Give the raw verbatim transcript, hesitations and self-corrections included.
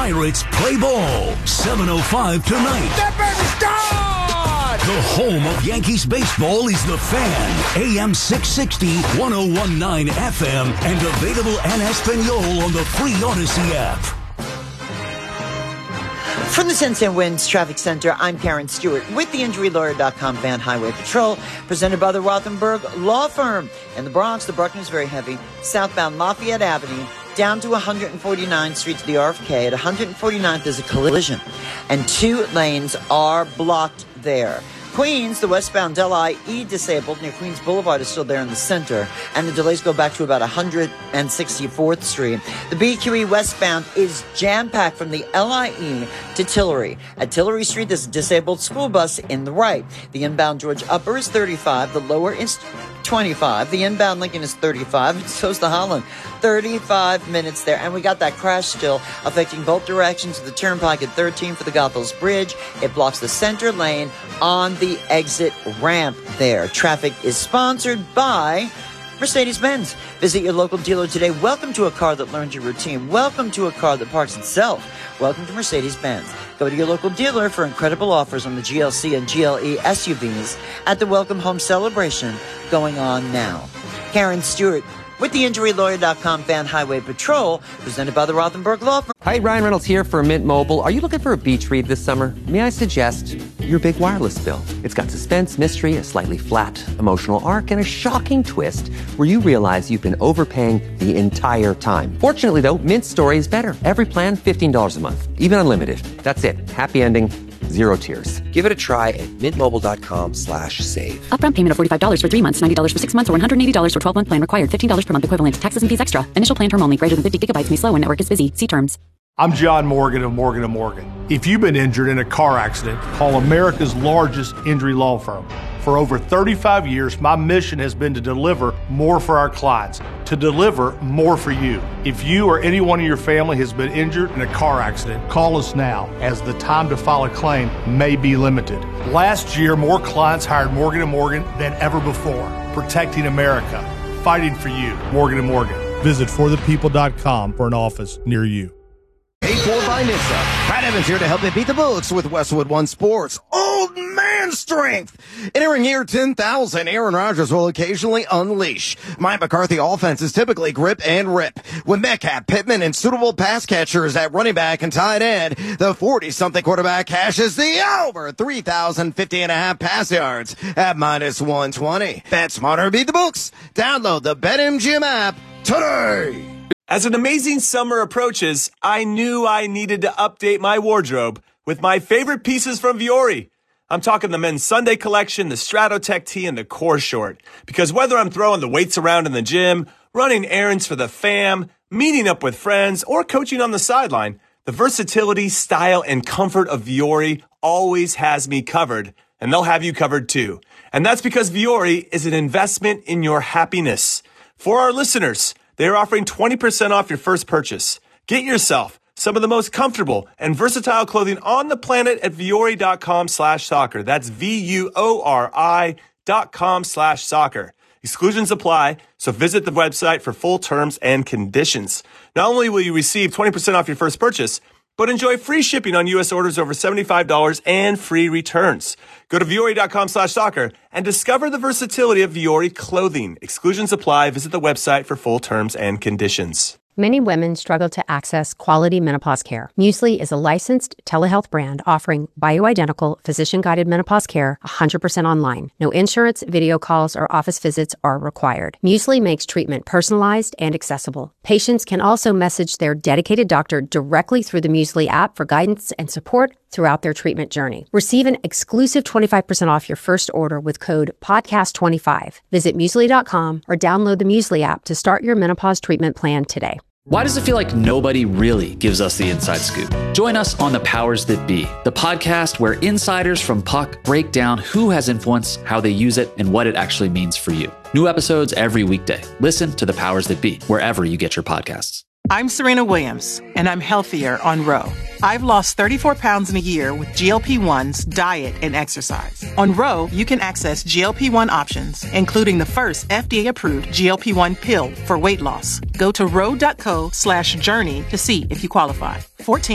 Pirates play ball. seven oh five tonight. That baby's gone! The home of Yankees baseball is The Fan. A M six sixty, ten nineteen F M, and available en Espanol on the free Odyssey app. From the Ten Cent Winds Traffic Center, I'm Karen Stewart with the Injury Lawyer dot com Van Highway Patrol, presented by the Rothenberg Law Firm. In the Bronx, the Bruckner is very heavy. Southbound Lafayette Avenue, down to one forty-ninth Street to the R F K. At one forty-ninth, there's a collision, and two lanes are blocked there. Queens, the westbound Del I E disabled near Queens Boulevard is still there in the center, and the delays go back to about one sixty-fourth Street. The B Q E westbound is jam-packed from the L I E to Tillery. At Tillery Street, there's a disabled school bus in the right. The inbound George Upper is thirty-five, the lower is twenty-five. The inbound Lincoln is thirty-five, and so's the Holland. thirty-five minutes there, and we got that crash still affecting both directions of the turnpike at thirteen for the Goethals Bridge. It blocks the center lane on the exit ramp there. Traffic is sponsored by Mercedes-Benz. Visit your local dealer today. Welcome to a car that learns your routine. Welcome to a car that parks itself. Welcome to Mercedes-Benz. Go to your local dealer for incredible offers on the G L C and G L E S U Vs at the Welcome Home Celebration going on now. Karen Stewart with the Injury Lawyer dot com Van Highway Patrol, presented by the Rothenberg Law Firm. Hi, Ryan Reynolds here for Mint Mobile. Are you looking for a beach read this summer? May I suggest your big wireless bill? It's got suspense, mystery, a slightly flat emotional arc, and a shocking twist where you realize you've been overpaying the entire time. Fortunately, though, Mint's story is better. Every plan, fifteen dollars a month, even unlimited. That's it. Happy ending. Zero tears. Give it a try at mintmobile.com slash save. Upfront payment of forty-five dollars for three months, ninety dollars for six months, or one hundred eighty dollars for twelve-month plan required. fifteen dollars per month equivalent. Taxes and fees extra. Initial plan term only. Greater than fifty gigabytes may slow when network is busy. See terms. I'm John Morgan of Morgan and Morgan. If you've been injured in a car accident, call America's largest injury law firm. For over thirty-five years, my mission has been to deliver more for our clients, to deliver more for you. If you or anyone in your family has been injured in a car accident, call us now, as the time to file a claim may be limited. Last year, more clients hired Morgan and Morgan than ever before, protecting America, fighting for you. Morgan and Morgan. Visit for the people dot com for an office near you. Paid for by Nissa. Brad Evans here to help you beat the books with Westwood One Sports. Old man strength. Entering year ten thousand, Aaron Rodgers will occasionally unleash. Mike McCarthy offenses typically grip and rip. With Metcalf, Pittman, and suitable pass catchers at running back and tight end, the forty-something quarterback cashes the over three thousand fifty and a half pass yards at minus one twenty. Bet smarter, beat the books. Download the BetMGM app today. As an amazing summer approaches, I knew I needed to update my wardrobe with my favorite pieces from Vuori. I'm talking the men's Sunday collection, the Stratotech tee, and the core short. Because whether I'm throwing the weights around in the gym, running errands for the fam, meeting up with friends, or coaching on the sideline, the versatility, style, and comfort of Vuori always has me covered, and they'll have you covered too. And that's because Vuori is an investment in your happiness. For our listeners, they are offering twenty percent off your first purchase. Get yourself some of the most comfortable and versatile clothing on the planet at Vuori.com slash soccer. That's V-U-O-R-I dot com slash soccer. Exclusions apply, so visit the website for full terms and conditions. Not only will you receive twenty percent off your first purchase, but enjoy free shipping on U S orders over seventy-five dollars and free returns. Go to Vuori.com slash soccer and discover the versatility of Vuori clothing. Exclusions apply. Visit the website for full terms and conditions. Many women struggle to access quality menopause care. Muesli is a licensed telehealth brand offering bioidentical, physician-guided menopause care one hundred percent online. No insurance, video calls, or office visits are required. Muesli makes treatment personalized and accessible. Patients can also message their dedicated doctor directly through the Muesli app for guidance and support throughout their treatment journey. Receive an exclusive twenty-five percent off your first order with code podcast twenty-five. Visit Muesli dot com or download the Muesli app to start your menopause treatment plan today. Why does it feel like nobody really gives us the inside scoop? Join us on The Powers That Be, the podcast where insiders from Puck break down who has influence, how they use it, and what it actually means for you. New episodes every weekday. Listen to The Powers That Be wherever you get your podcasts. I'm Serena Williams, and I'm healthier on Ro. I've lost thirty-four pounds in a year with G L P ones, diet, and exercise. On Ro, you can access G L P one options, including the first F D A-approved G L P one pill for weight loss. Go to ro.co slash journey to see if you qualify. fourteen